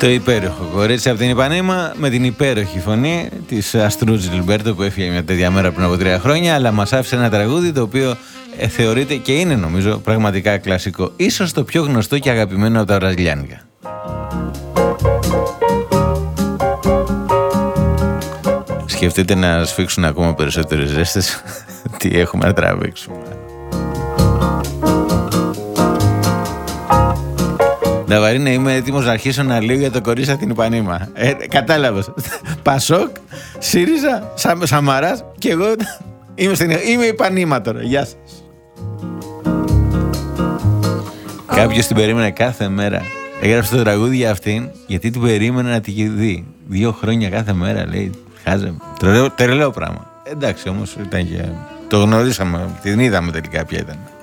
Το υπέροχο κορίτσι από την Ιπανήμα με την υπέροχη φωνή της Αστρούτζη Λιμπέρτο που έφυγε μια τέτοια μέρα πριν από 3 χρόνια, αλλά μας άφησε ένα τραγούδι το οποίο θεωρείται και είναι νομίζω πραγματικά κλασικό. Ίσως το πιο γνωστό και αγαπημένο από τα βραζιλιάνικα. Σκεφτείτε να σφίξουν ακόμα περισσότερες ζέστες. Τι έχουμε να τραβήξουμε. Νταβαρίνα, είμαι έτοιμος να αρχίσω να λέω για το κορίτσι από την Ιπανήμα. Κατάλαβες. Πασόκ, ΣΥΡΙΖΑ, Σαμαράς και εγώ είμαι Ιπανήμα τώρα. Γεια σας. Κάποιος την περίμενε κάθε μέρα. Έγραψε το τραγούδι για αυτήν γιατί την περίμενε να την δει. 2 χρόνια κάθε μέρα λέει. Χάζε. Τρελό πράγμα. Εντάξει όμως ήταν και... Το γνωρίσαμε, την είδαμε τελικά ποια ήταν.